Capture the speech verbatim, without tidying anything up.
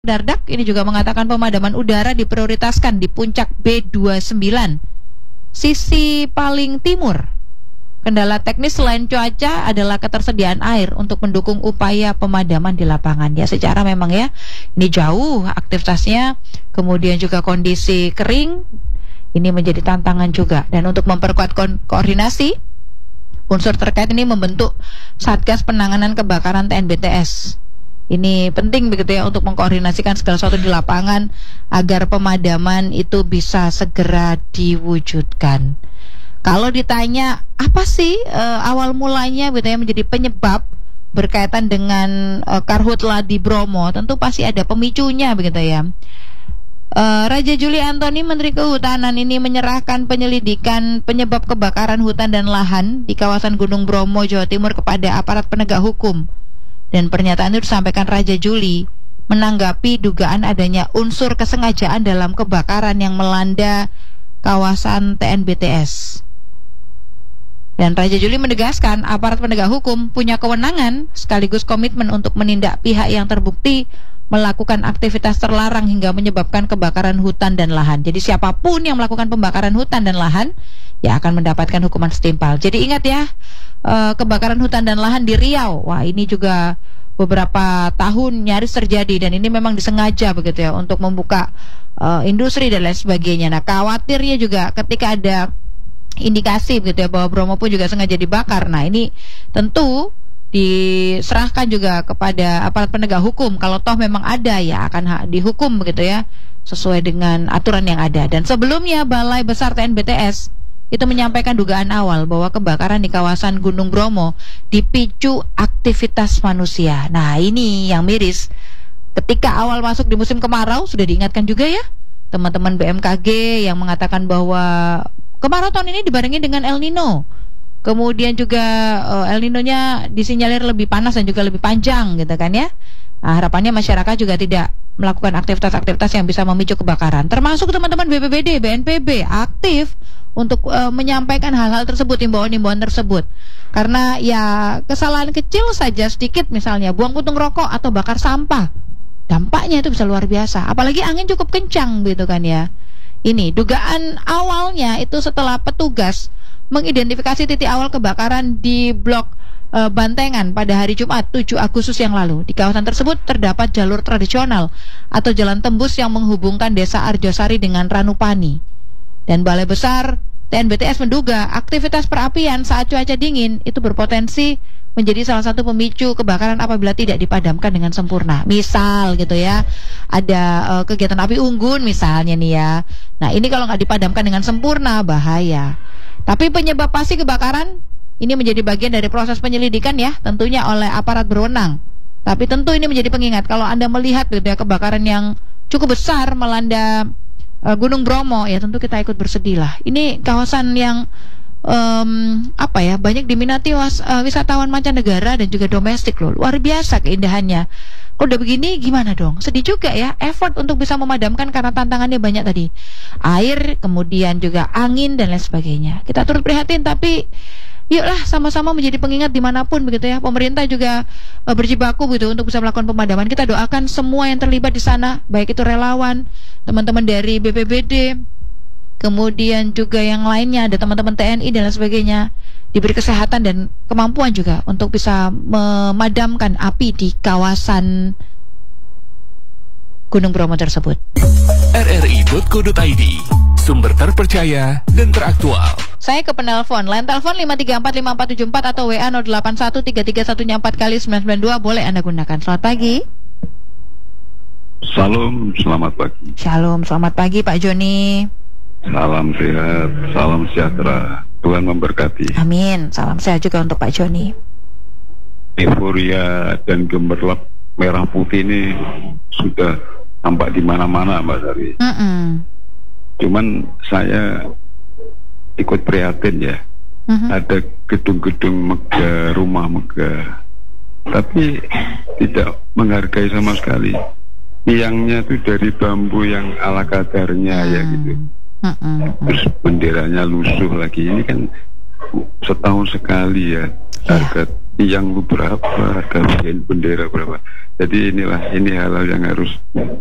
Dardak ini juga mengatakan pemadaman udara diprioritaskan di puncak B dua puluh sembilan, sisi paling timur. Kendala teknis selain cuaca adalah ketersediaan air untuk mendukung upaya pemadaman di lapangan. Ya, secara memang ya, ini jauh aktivitasnya, kemudian juga kondisi kering, ini menjadi tantangan juga. Dan untuk memperkuat ko- koordinasi, unsur terkait ini membentuk Satgas Penanganan Kebakaran T N B T S. Ini penting begitu ya untuk mengkoordinasikan segala sesuatu di lapangan agar pemadaman itu bisa segera diwujudkan. Kalau ditanya apa sih e, awal mulanya gitu ya menjadi penyebab berkaitan dengan e, karhutla di Bromo, tentu pasti ada pemicunya begitu ya. e, Raja Juli Antoni, Menteri Kehutanan, ini menyerahkan penyelidikan penyebab kebakaran hutan dan lahan di kawasan Gunung Bromo, Jawa Timur kepada aparat penegak hukum. Dan pernyataan itu disampaikan Raja Juli menanggapi dugaan adanya unsur kesengajaan dalam kebakaran yang melanda kawasan T N B T S. Dan Raja Juli menegaskan aparat penegak hukum punya kewenangan sekaligus komitmen untuk menindak pihak yang terbukti melakukan aktivitas terlarang hingga menyebabkan kebakaran hutan dan lahan. Jadi siapapun yang melakukan pembakaran hutan dan lahan ya akan mendapatkan hukuman setimpal. Jadi ingat ya, eh, kebakaran hutan dan lahan di Riau, wah ini juga beberapa tahun nyaris terjadi dan ini memang disengaja begitu ya untuk membuka eh, industri dan lain sebagainya. Nah, khawatirnya juga ketika ada indikasi begitu ya bahwa Bromo pun juga sengaja dibakar. Nah, ini tentu diserahkan juga kepada aparat penegak hukum. Kalau toh memang ada ya akan ha- dihukum begitu ya sesuai dengan aturan yang ada. Dan sebelumnya Balai Besar T N B T S itu menyampaikan dugaan awal bahwa kebakaran di kawasan Gunung Bromo dipicu aktivitas manusia. Nah, ini yang miris. Ketika awal masuk di musim kemarau sudah diingatkan juga ya teman-teman B M K G yang mengatakan bahwa kemarau tahun ini dibarengi dengan El Nino. Kemudian juga uh, El Nino-nya disinyalir lebih panas dan juga lebih panjang gitu kan ya. Nah, harapannya masyarakat juga tidak melakukan aktivitas-aktivitas yang bisa memicu kebakaran. Termasuk teman-teman B P B D, B N P B aktif untuk uh, menyampaikan hal-hal tersebut, imbauan-imbauan tersebut. Karena ya kesalahan kecil saja sedikit misalnya buang puntung rokok atau bakar sampah, dampaknya itu bisa luar biasa. Apalagi angin cukup kencang gitu kan ya. Ini dugaan awalnya itu setelah petugas mengidentifikasi titik awal kebakaran di blok e, Bantengan pada hari Jumat tujuh Agustus yang lalu. Di kawasan tersebut terdapat jalur tradisional atau jalan tembus yang menghubungkan desa Arjosari dengan Ranupani. Dan Balai Besar T N B T S menduga aktivitas perapian saat cuaca dingin itu berpotensi menjadi salah satu pemicu kebakaran apabila tidak dipadamkan dengan sempurna. Misal gitu ya, ada e, kegiatan api unggun misalnya nih ya. Nah, ini kalau nggak dipadamkan dengan sempurna bahaya. Tapi penyebab pasti kebakaran ini menjadi bagian dari proses penyelidikan ya, tentunya oleh aparat berwenang. Tapi tentu ini menjadi pengingat kalau Anda melihat gitu ya, kebakaran yang cukup besar melanda uh, Gunung Bromo, ya tentu kita ikut bersedih lah. Ini kawasan yang um, apa ya, banyak diminati was, uh, wisatawan mancanegara dan juga domestik loh. Luar biasa keindahannya. Kalau udah begini gimana dong? Sedih juga ya, effort untuk bisa memadamkan karena tantangannya banyak tadi. Air, kemudian juga angin dan lain sebagainya. Kita turut prihatin, tapi yuklah sama-sama menjadi pengingat dimanapun begitu ya. Pemerintah juga e, berjibaku gitu untuk bisa melakukan pemadaman. Kita doakan semua yang terlibat di sana, baik itu relawan, teman-teman dari B P B D, kemudian juga yang lainnya, ada teman-teman T N I dan lain sebagainya, diberi kesehatan dan kemampuan juga untuk bisa memadamkan api di kawasan Gunung Bromo tersebut. R R I titik co titik I D, sumber terpercaya dan teraktual. Saya ke penelpon, line telepon lima tiga empat lima empat tujuh empat atau W A nol delapan satu tiga tiga satu empat kali sembilan sembilan dua, boleh Anda gunakan. Selamat pagi. Salam, selamat pagi. Shalom, selamat pagi Pak Joni. Salam sehat, salam sejahtera. Tuhan memberkati. Amin. Salam sehat juga untuk Pak Joni. Euforia dan gemerlap merah putih ini sudah nampak di mana-mana, Mbak Sari. Mm-mm. Cuman saya ikut prihatin ya. Mm-hmm. Ada gedung-gedung megah, rumah megah, tapi tidak menghargai sama sekali. Tiangnya itu dari bambu yang ala kadarnya mm. ya gitu. Mm-mm. Terus benderanya lusuh lagi. Ini kan setahun sekali ya. Harga tiang lu berapa, harga bendera berapa. Jadi inilah ini hal-hal yang harus